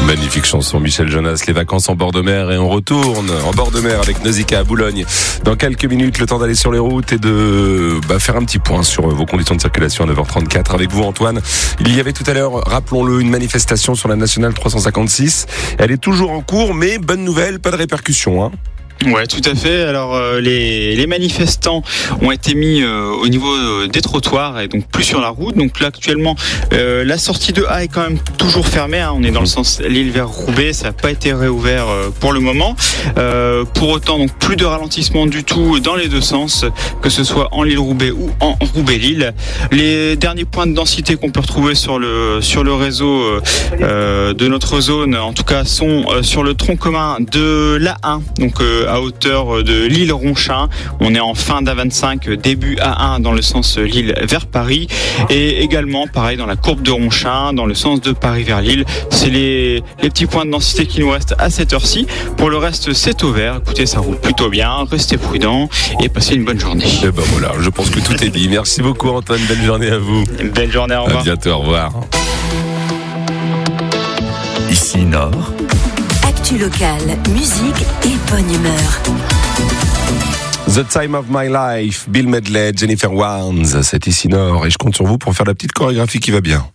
Magnifique chanson, Michel Jonas, les vacances en bord de mer, et on retourne en bord de mer avec Nausicaa à Boulogne. Dans quelques minutes, le temps d'aller sur les routes et de faire un petit point sur vos conditions de circulation à 9h34 avec vous, Antoine. Il y avait tout à l'heure, rappelons-le, une manifestation sur la nationale 356. Elle est toujours en cours, mais bonne nouvelle, pas de répercussions, hein. Ouais, tout à fait. Alors les manifestants ont été mis au niveau des trottoirs et donc plus sur la route. Donc là actuellement la sortie de A est quand même toujours fermée, hein. On est dans le sens Lille vers Roubaix, ça n'a pas été réouvert pour le moment. Pour autant, donc plus de ralentissement du tout dans les deux sens, que ce soit en Lille-Roubaix ou en Roubaix-Lille. Les derniers points de densité qu'on peut retrouver sur le réseau de notre zone, en tout cas, sont sur le tronc commun de l'A1, donc à hauteur de Lille-Ronchin. On est en fin d'A25, début A1 dans le sens Lille vers Paris, et également pareil dans la courbe de Ronchin dans le sens de Paris vers Lille. C'est les petits points de densité qui nous restent à cette heure-ci. Pour le reste, c'est au vert. Écoutez, ça roule plutôt bien, restez prudents et passez une bonne journée. Et ben voilà, je pense que tout est dit. Merci beaucoup, Antoine, belle journée à vous. Belle journée, au revoir. À bientôt, au revoir. Ici Nord. Actu locale, musique et bonne humeur. The Time of My Life, Bill Medley, Jennifer Warnes, c'est ici Nord, et je compte sur vous pour faire la petite chorégraphie qui va bien.